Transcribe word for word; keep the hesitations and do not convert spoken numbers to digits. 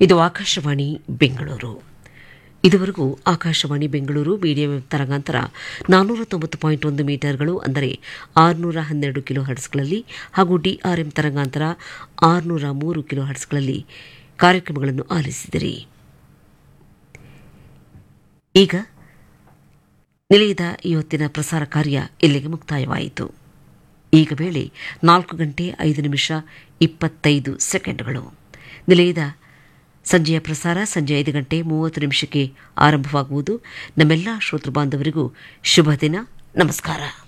ಇದು ಆಕಾಶವಾಣಿ ಬೆಂಗಳೂರು. ಇದುವರೆಗೂ ಆಕಾಶವಾಣಿ ಬೆಂಗಳೂರು ಮೀಡಿಯಂ ತರಂಗಾಂತರ ನಾನ್ನೂರ ತೊಂಬತ್ತು ಪಾಯಿಂಟ್ ಒಂದು ಮೀಟರ್ಗಳು ಅಂದರೆ ಆರುನೂರ ಹನ್ನೆರಡು ಕಿಲೋ ಹರ್ಟ್ಸ್ಗಳಲ್ಲಿ ಹಾಗೂ ಡಿಆರ್ಎಂ ತರಂಗಾಂತರ ಆರುನೂರ ಮೂರು ಕಿಲೋ ಹರ್ಟ್ಸ್ಗಳಲ್ಲಿ ಕಾರ್ಯಕ್ರಮಗಳನ್ನು ಆಲಿಸಿದಿರಿ. ಈಗ ನಿಲಯದ ಈ ಹೊತ್ತಿನ ಪ್ರಸಾರ ಕಾರ್ಯ ಇಲ್ಲಿಗೆ ಮುಕ್ತಾಯವಾಯಿತು. ಈಗ ವೇಳೆ ನಾಲ್ಕು ಗಂಟೆ ಐದು ನಿಮಿಷ ಇಪ್ಪತ್ತೈದು ಸೆಕೆಂಡ್ಗಳು. ನಿಲಯದ ಸಂಜೆಯ ಪ್ರಸಾರ ಸಂಜೆ ಐದು ಗಂಟೆ ಮೂವತ್ತು ನಿಮಿಷಕ್ಕೆ ಆರಂಭವಾಗುವುದು. ನಮ್ಮೆಲ್ಲ ಶ್ರೋತೃ ಬಾಂಧವರಿಗೂ ಶುಭ ದಿನ. ನಮಸ್ಕಾರ.